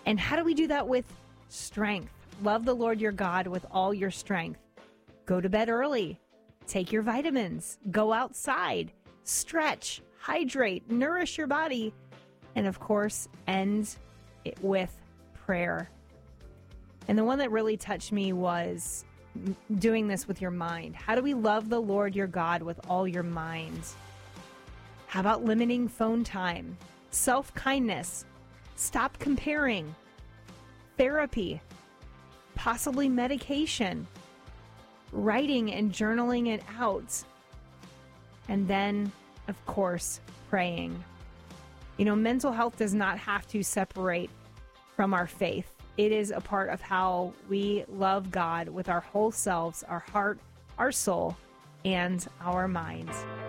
And how do we do that? With strength. Love the Lord your God with all your strength. Go to bed early. Take your vitamins. Go outside. Stretch. Hydrate. Nourish your body. And of course, end it with prayer. And the one that really touched me was doing this with your mind. How do we love the Lord your God with all your mind? How about limiting phone time? Self-kindness. Stop comparing. Therapy. Possibly medication. Writing and journaling it out. And then, of course, praying. You know, mental health does not have to separate from our faith. It is a part of how we love God with our whole selves, our heart, our soul, and our minds.